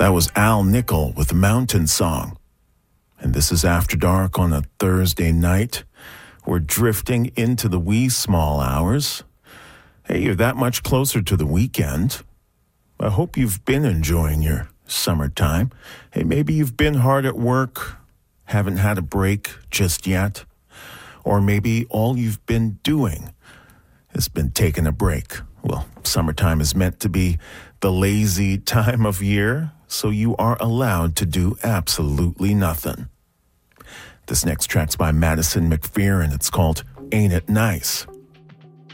That was Al Nickel with Mountain Song. And this is After Dark on a Thursday night. We're drifting into the wee small hours. Hey, you're that much closer to the weekend. I hope you've been enjoying your summertime. Hey, maybe you've been hard at work, haven't had a break just yet. Or maybe all you've been doing has been taking a break. Well, summertime is meant to be the lazy time of year, so you are allowed to do absolutely nothing. This next track's by Madison McPherson. It's called Ain't It Nice?